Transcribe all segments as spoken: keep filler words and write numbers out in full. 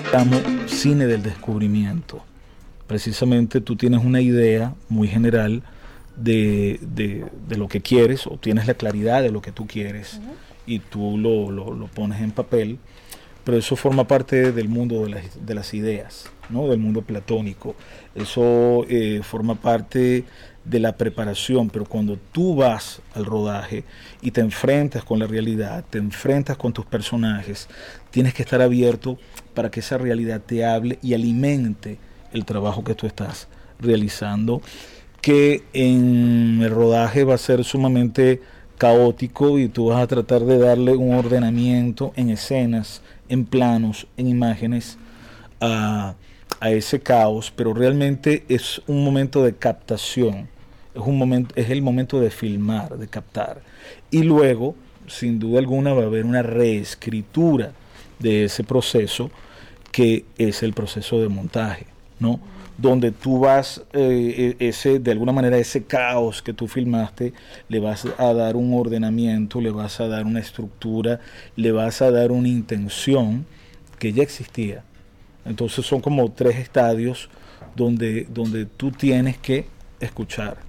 llamo cine del descubrimiento. Precisamente tú tienes una idea muy general de, de, de lo que quieres, o tienes la claridad de lo que tú quieres, uh-huh. y tú lo, lo, lo pones en papel, pero eso forma parte del mundo de las, de las ideas, ¿no? Del mundo platónico. Eso eh, forma parte de la preparación, pero cuando tú vas al rodaje y te enfrentas con la realidad, te enfrentas con tus personajes, tienes que estar abierto para que esa realidad te hable y alimente el trabajo que tú estás realizando, que en el rodaje va a ser sumamente caótico y tú vas a tratar de darle un ordenamiento en escenas, en planos, en imágenes a, a ese caos, pero realmente es un momento de captación, es, un momento, es el momento de filmar, de captar, y luego, sin duda alguna, va a haber una reescritura de ese proceso, que es el proceso de montaje, ¿no? Donde tú vas, eh, ese, de alguna manera, ese caos que tú filmaste, le vas a dar un ordenamiento, le vas a dar una estructura, le vas a dar una intención que ya existía. Entonces son como tres estadios donde, donde tú tienes que escuchar,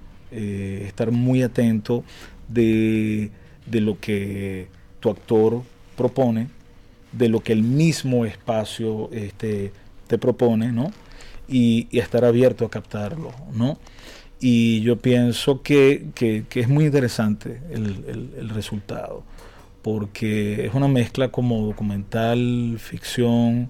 eh, estar muy atento de, de lo que tu actor propone, de lo que el mismo espacio este, te propone, ¿no? Y, y estar abierto a captarlo, ¿no? Y yo pienso que, que, que es muy interesante el, el, el resultado, porque es una mezcla como documental, ficción,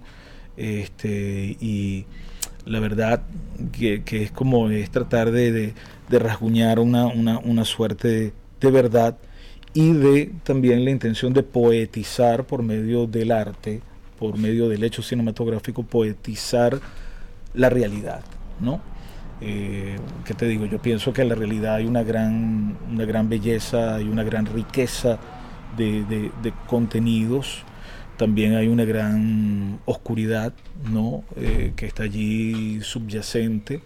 este, y la verdad que, que es como es tratar de, de, de rasguñar una, una, una suerte de, de verdad, y de también la intención de poetizar por medio del arte, por medio del hecho cinematográfico, poetizar la realidad, ¿no? Eh, ¿Qué te digo? Yo pienso que en la realidad hay una gran, una gran belleza, hay una gran riqueza de, de, de contenidos, también hay una gran oscuridad, ¿no? Eh, que está allí subyacente.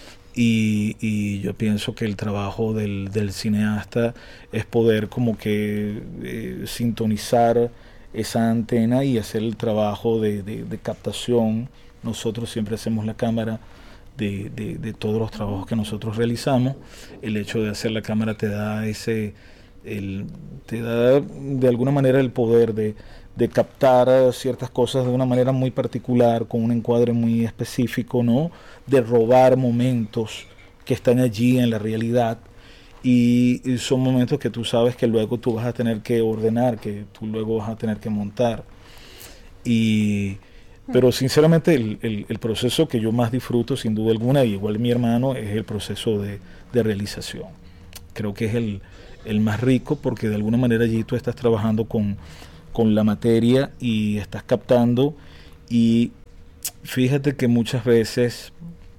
Y, y yo pienso que el trabajo del, del cineasta es poder como que eh, sintonizar esa antena y hacer el trabajo de, de, de captación. Nosotros siempre hacemos la cámara de, de, de todos los trabajos que nosotros realizamos. El hecho de hacer la cámara te da ese, el, te da de alguna manera el poder de, de captar ciertas cosas de una manera muy particular, con un encuadre muy específico, ¿no? De robar momentos que están allí en la realidad, y, y son momentos que tú sabes que luego tú vas a tener que ordenar, que tú luego vas a tener que montar. Y, pero sinceramente el, el, el proceso que yo más disfruto, sin duda alguna, y igual mi hermano, es el proceso de, de realización. Creo que es el, el más rico, porque de alguna manera allí tú estás trabajando con con la materia y estás captando, y fíjate que muchas veces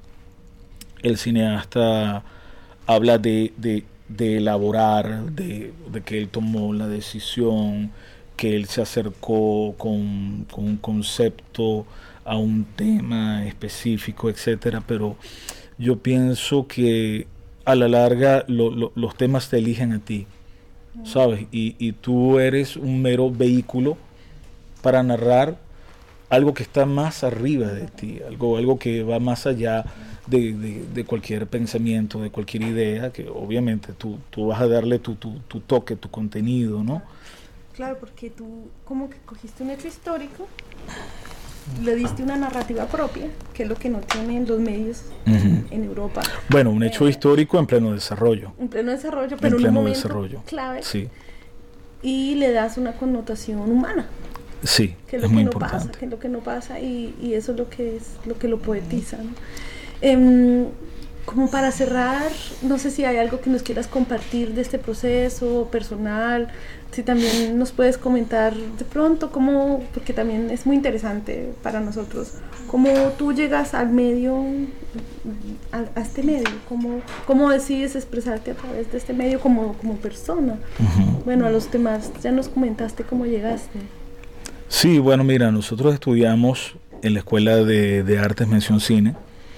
el cineasta habla de, de, de elaborar, de, de que él tomó la decisión, que él se acercó con, con un concepto a un tema específico, etcétera, pero yo pienso que a la larga lo, lo, los temas te eligen a ti, ¿sabes? Y, y tú eres un mero vehículo para narrar algo que está más arriba de ti, algo, algo que va más allá de, de, de cualquier pensamiento, de cualquier idea, que obviamente tú, tú vas a darle tu, tu, tu toque, tu contenido, ¿no? Claro, porque tú como que cogiste un hecho histórico, le diste una narrativa propia, que es lo que no tienen los medios uh-huh. en Europa. Bueno, un hecho eh, histórico en pleno desarrollo. En pleno desarrollo, pero en, en pleno un momento desarrollo. clave. Sí. Y le das una connotación humana. Sí, que es, es lo muy que no importante. pasa, que es lo que no pasa, y, y eso es lo que es lo que lo poetiza, ¿no? Eh, como para cerrar, no sé si hay algo que nos quieras compartir de este proceso personal, si también nos puedes comentar de pronto cómo, porque también es muy interesante para nosotros, cómo tú llegas al medio, a, a este medio, cómo, cómo decides expresarte a través de este medio como, como persona. Uh-huh. Bueno, a los demás ya nos comentaste cómo llegaste. Sí, bueno, mira, nosotros estudiamos en la Escuela de, de Artes Mención Cine,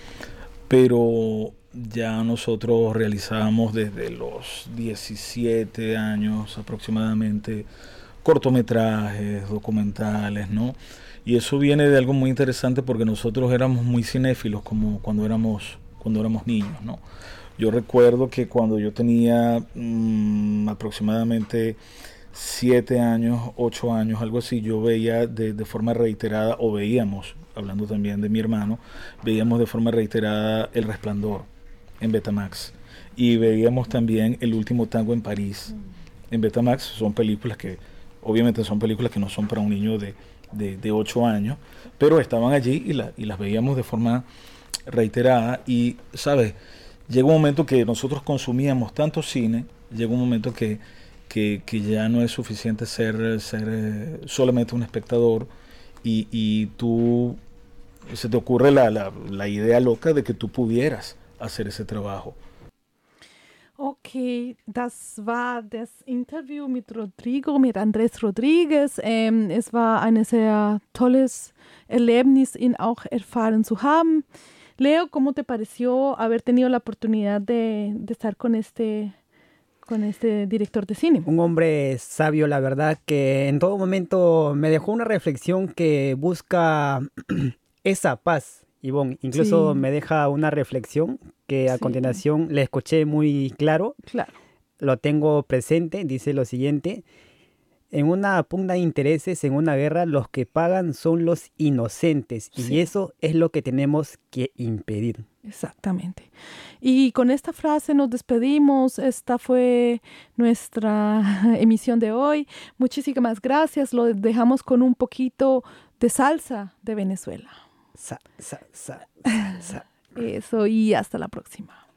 pero ya nosotros realizábamos desde los diecisiete años aproximadamente cortometrajes, documentales, ¿no? Y eso viene de algo muy interesante porque nosotros éramos muy cinéfilos como cuando éramos, cuando éramos niños, ¿no? Yo recuerdo que cuando yo tenía mmm, aproximadamente siete años, ocho años, algo así, yo veía de, de forma reiterada, o veíamos, hablando también de mi hermano, veíamos de forma reiterada El Resplandor en Betamax. Y veíamos también El Último Tango en París en Betamax. Son películas que, obviamente son películas que no son para un niño de, de, de ocho años, pero estaban allí y, la, y las veíamos de forma reiterada. Y, ¿sabes? Llega un momento que nosotros consumíamos tanto cine, llega un momento que, que, que ya no es suficiente ser, ser eh, solamente un espectador y, y tú, se te ocurre la, la, la idea loca de que tú pudieras hacer ese trabajo. Okay, das war das Interview mit Rodrigo, mit Andrés Rodríguez. Ähm, es war ein sehr tolles Erlebnis, ihn auch erfahren zu haben. Leo, ¿cómo te pareció haber tenido la oportunidad de, de estar con este, con este director de cine? Un hombre sabio, la verdad, que en todo momento me dejó una reflexión que busca esa paz, Ivonne. Incluso sí. Me deja una reflexión que a sí. continuación le escuché muy claro. Claro. Lo tengo presente, dice lo siguiente. En una pugna de intereses, en una guerra, los que pagan son los inocentes. Sí. Y eso es lo que tenemos que impedir. Exactamente. Y con esta frase nos despedimos. Esta fue nuestra emisión de hoy. Muchísimas gracias. Lo dejamos con un poquito de salsa de Venezuela. Sa, sa, sa, sa, sa. Eso, y hasta la próxima.